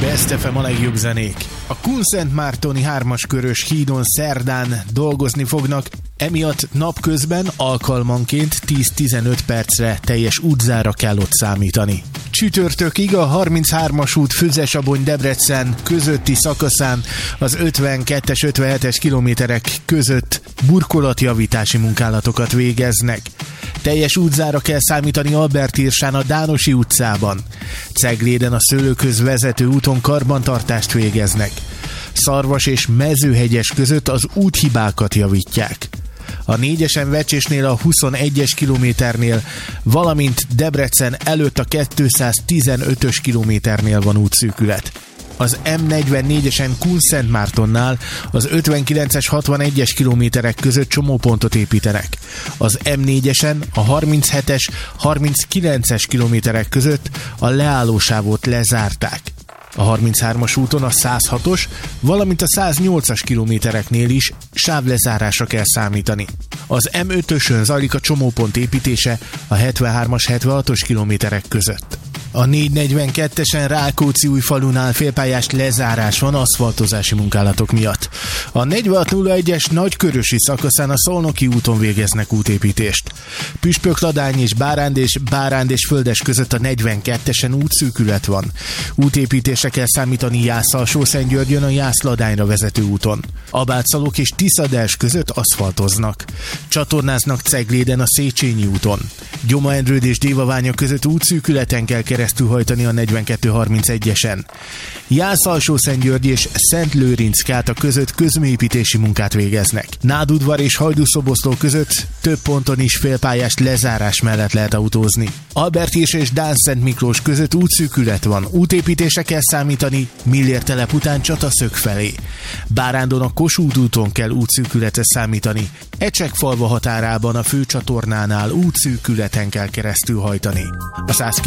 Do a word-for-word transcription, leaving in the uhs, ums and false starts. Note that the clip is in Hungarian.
Best ef em a legjobb zenék. A Kunszentmártoni hármas körös hídon szerdán dolgozni fognak, emiatt napközben alkalmanként tíz-tizenöt percre teljes útzára kell ott számítani. Csütörtökig a harminchármas út Füzesabony-Debrecen közötti szakaszán az ötvenkettes ötvenhetes kilométerek között burkolatjavítási munkálatokat végeznek. Teljes útzára kell számítani Albert-Irsán a Dánosi utcában. Cegléden a Szőlőkhöz vezető úton karbantartást végeznek. Szarvas és Mezőhegyes között az úthibákat javítják. A négyesen Vecsésnél a huszonegyes kilométernél, valamint Debrecen előtt a kétszáztizenötös kilométernél van útszűkület. Az em negyvennégyesen Kunszentmártonnál az ötvenkilences hatvanegyes kilométerek között csomópontot építenek. Az em négyesen a harminchetes harminckilences kilométerek között a leállósávot lezárták. A harminchármas úton a százhatos, valamint a száznyolcas kilométereknél is sávlezárásra kell számítani. Az em ötösön zajlik a csomópont építése a hetvenhármas hetvenhatos kilométerek között. A négyszáznegyvenkettesen Rákóczi-Újfalunál félpályás lezárás van aszfaltozási munkálatok miatt. A negyvenhat nulla egyes nagykörösi szakaszán a Szolnoki úton végeznek útépítést. Püspökladány és Báránd és Báránd és Földes között a negyvenkettesen útszűkület van. Útépítésre kell számítani Jász-Alsó-Szentgyörgyön a Jász-Ladányra vezető úton. Abátszalok és Tiszadels között aszfaltoznak. Csatornáznak Cegléden a Széchenyi úton. Gyoma-Endrőd és Dévaványa között útszűkületen kell keresztülhajtani a negyvenkettő harmincegyesen. Jász-Alsó-Szentgyörgy és Szentlőrinc-Káta között közműépítési munkát végeznek. Nádudvar és Hajdúszoboszló között több ponton is félpályás lezárás mellett lehet autózni. Albert-Irs és Dánszent Miklós között útszűkület van. Útépítésre kell számítani Millér telep után Csataszög felé. Bárándon a Kossuth úton kell útszűkületre számítani. Ecsekfalva határában a főcsatornánál útszűkületen kell keresztülhajtani. A száz